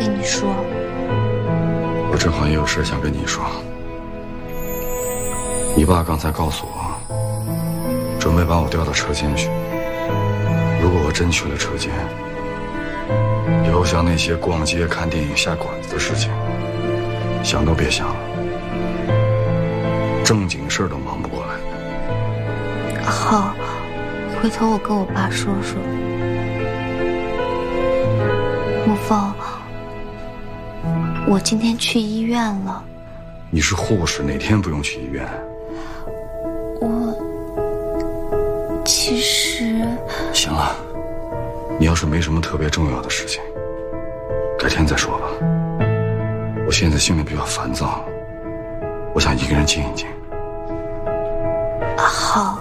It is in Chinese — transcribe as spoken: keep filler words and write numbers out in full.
跟你说。 我正好也有事想跟你说。你爸刚才告诉我，准备把我调到车间去。如果我真去了车间，以后像那些逛街、看电影、下馆子的事情，想都别想了。正经事儿都忙不过来。 好，回头我跟我爸说说。沐风，我今天去医院了。 你是护士，哪天不用去医院？ 我其实…… 行了，你要是没什么特别重要的事情，改天再说吧。我现在心里比较烦躁，我想一个人静一静。 好。